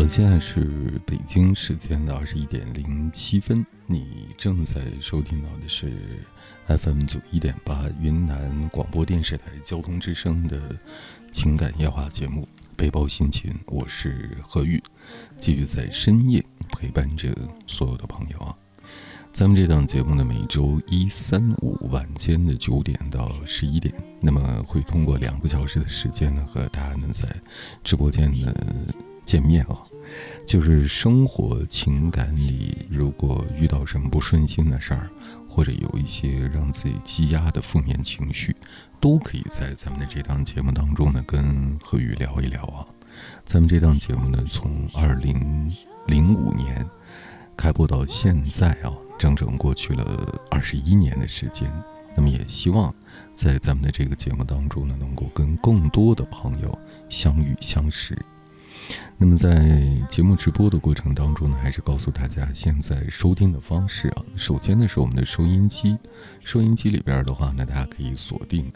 现在是北京时间的21:07，你正在收听到的是 FM91.8 云南广播电视台交通之声的情感夜话节目背包心情，我是何宇，继续在深夜陪伴着所有的朋友啊。咱们这档节目呢，每周1、3、5晚间的9点到11点，那么会通过2个小时的时间呢，和大家呢在直播间呢见面啊。就是生活情感里，如果遇到什么不顺心的事儿，或者有一些让自己积压的负面情绪，都可以在咱们的这档节目当中呢跟何宇聊一聊啊。咱们这档节目呢，从2005年开播到现在啊，整整过去了21年的时间。那么也希望在咱们的这个节目当中呢，能够跟更多的朋友相遇相识。那么在节目直播的过程当中呢，还是告诉大家现在收听的方式啊。首先呢是我们的收音机里边的话呢，大家可以锁定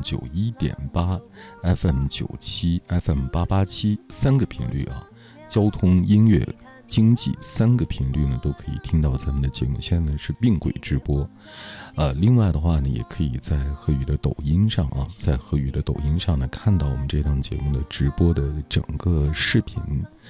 FM91.8、FM97、FM887 3个频率啊，交通、音乐、经济3个频率呢都可以听到咱们的节目。现在呢是并轨直播，另外的话呢，也可以在何宇的抖音上啊，在何宇的抖音上呢看到我们这档节目的直播的整个视频。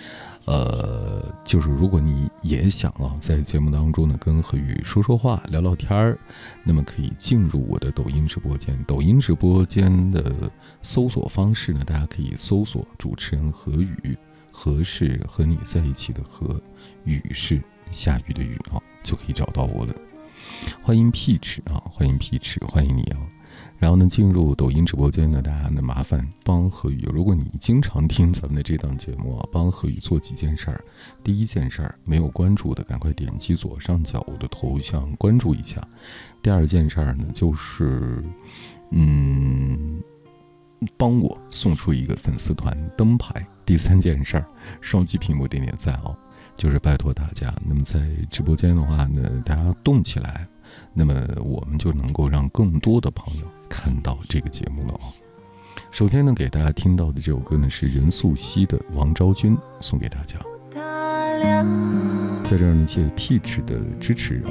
就是如果你也想啊，在节目当中呢跟何宇说说话、聊聊天儿，那么可以进入我的抖音直播间。抖音直播间的搜索方式呢，大家可以搜索主持人何宇，何是和你在一起的何，雨是下雨的雨啊，就可以找到我了。欢迎 Peach 啊，欢迎 Peach， 欢迎你啊。然后呢，进入抖音直播间呢，大家呢麻烦帮何宇，如果你经常听咱们的这档节目啊，帮何宇做几件事儿。第一件事儿，没有关注的赶快点击左上角我的头像关注一下。第二件事儿呢，就是帮我送出一个粉丝团灯牌。第三件事儿，双击屏幕点点赞哦，就是拜托大家。那么在直播间的话呢，大家动起来，那么我们就能够让更多的朋友看到这个节目了哦。首先呢，给大家听到的这首歌呢是任素汐的《王昭君》，送给大家。在这儿呢，谢谢 Peach 的支持。